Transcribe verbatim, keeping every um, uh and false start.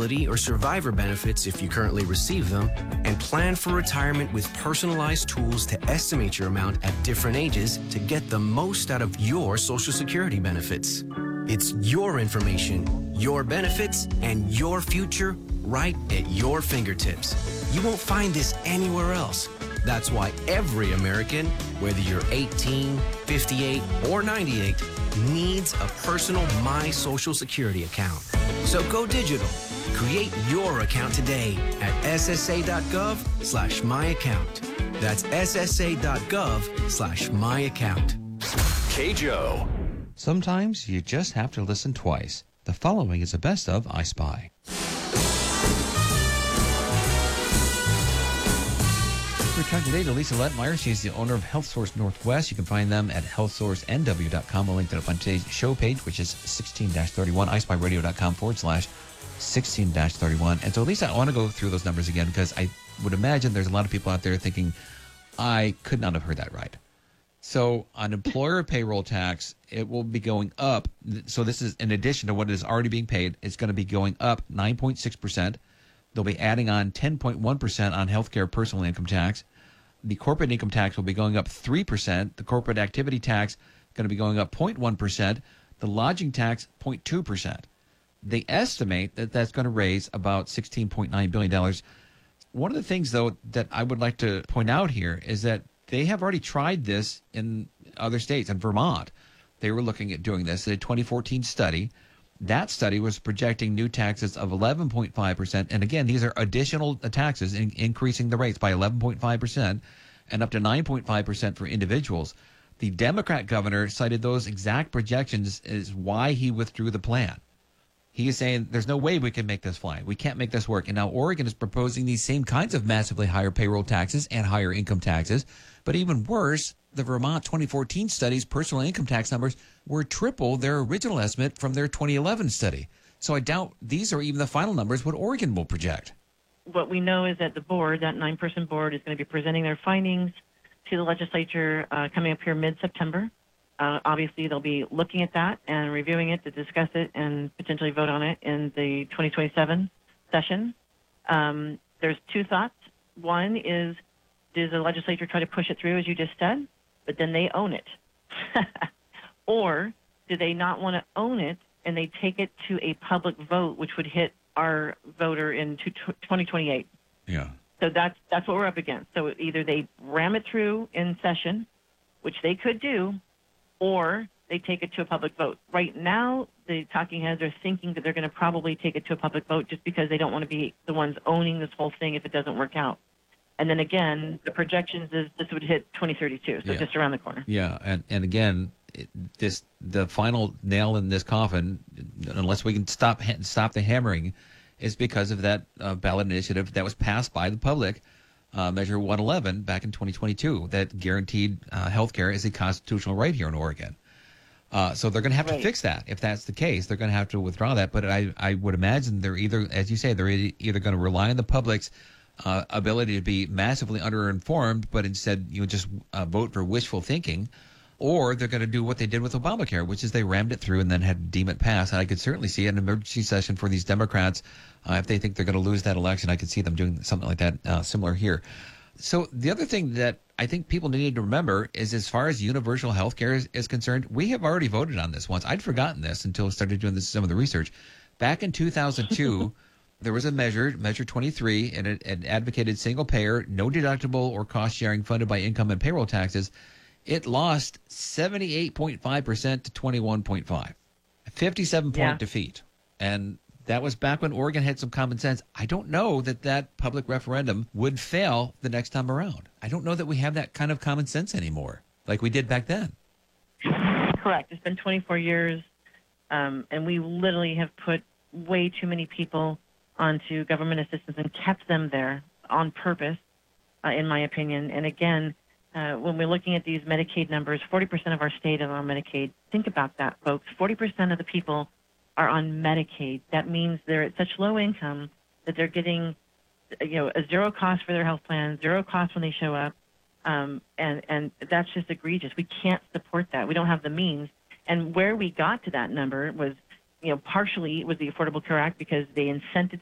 disability or survivor benefits if you currently receive them, and plan for retirement with personalized tools to estimate your amount at different ages to get the most out of your Social Security benefits. It's your information, your benefits, and your future right at your fingertips. You won't find this anywhere else. That's why every American, whether you're eighteen, fifty-eight, or ninety-eight, needs a personal My Social Security account. So go digital. Create your account today at ssa.gov slash my account. That's ssa.gov slash my account. K Joe. Sometimes you just have to listen twice. The following is the best of I Spy. We're talking today to Lisa Lettmeyer. She's the owner of Health Source Northwest. You can find them at health source n w dot com. We'll link that up on today's show page, which is sixteen thirty-one, i spy radio dot com forward slash sixteen thirty-one. And so, Lisa, I want to go through those numbers again because I would imagine there's a lot of people out there thinking, I could not have heard that right. So on employer payroll tax, it will be going up. So this is in addition to what is already being paid. It's going to be going up nine point six percent. They'll be adding on ten point one percent on healthcare personal income tax. The corporate income tax will be going up three percent. The corporate activity tax going to be going up zero point one percent. The lodging tax, zero point two percent. They estimate that that's going to raise about sixteen point nine billion dollars. One of the things, though, that I would like to point out here is that they have already tried this in other states. In Vermont, they were looking at doing this. A twenty fourteen study. That study was projecting new taxes of eleven point five percent. And again, these are additional taxes, in, increasing the rates by eleven point five percent and up to nine point five percent for individuals. The Democrat governor cited those exact projections as why he withdrew the plan. He is saying there's no way we can make this fly. We can't make this work. And now Oregon is proposing these same kinds of massively higher payroll taxes and higher income taxes. But even worse, the Vermont twenty fourteen study's personal income tax numbers were triple their original estimate from their twenty eleven study. So I doubt these are even the final numbers what Oregon will project. What we know is that the board, that nine-person board, is going to be presenting their findings to the legislature uh, coming up here mid-September. Uh, obviously, they'll be looking at that and reviewing it to discuss it and potentially vote on it in the twenty twenty-seven session. Um, there's two thoughts. One is, does the legislature try to push it through, as you just said, but then they own it? Or do they not want to own it and they take it to a public vote, which would hit our voter in twenty twenty-eight? Yeah. So that's, that's what we're up against. So either they ram it through in session, which they could do, or they take it to a public vote. Right now, the talking heads are thinking that they're going to probably take it to a public vote just because they don't want to be the ones owning this whole thing if it doesn't work out. And then again, the projections is this would hit twenty thirty-two, so yeah. just around the corner. Yeah, and, and again, it, this the final nail in this coffin, unless we can stop stop the hammering, is because of that uh, ballot initiative that was passed by the public, uh, Measure one eleven, back in twenty twenty-two, that guaranteed uh, health care is a constitutional right here in Oregon. Uh, so they're going to have right. to fix that. If that's the case, they're going to have to withdraw that. But I, I would imagine they're either, as you say, they're either going to rely on the public's uh, ability to be massively underinformed, but instead you know, just uh, vote for wishful thinking, or they're going to do what they did with Obamacare, which is they rammed it through and then had to deem it pass. And I could certainly see an emergency session for these Democrats. Uh, if they think they're going to lose that election, I could see them doing something like that uh, similar here. So the other thing that I think people need to remember is, as far as universal health care is, is concerned, we have already voted on this once. I'd forgotten this until I started doing this, some of the research. Back in two thousand two, there was a measure, Measure twenty-three, and it, it advocated single payer, no deductible or cost sharing funded by income and payroll taxes. It lost seventy-eight point five percent to twenty-one point five, a fifty-seven point yeah. defeat. And that was back when Oregon had some common sense. I don't know that that public referendum would fail the next time around. I don't know that we have that kind of common sense anymore like we did back then. Correct. It's been twenty-four years, um, and we literally have put way too many people onto government assistance and kept them there on purpose, uh, in my opinion. And again, uh, when we're looking at these Medicaid numbers, forty percent of our state is on Medicaid. Think about that, folks. forty percent of the people are on Medicaid. That means they're at such low income that they're getting, you know, a zero cost for their health plan, zero cost when they show up, um, and and that's just egregious. We can't support that. We don't have the means. And where we got to that number was, you know, partially it was the Affordable Care Act because they incented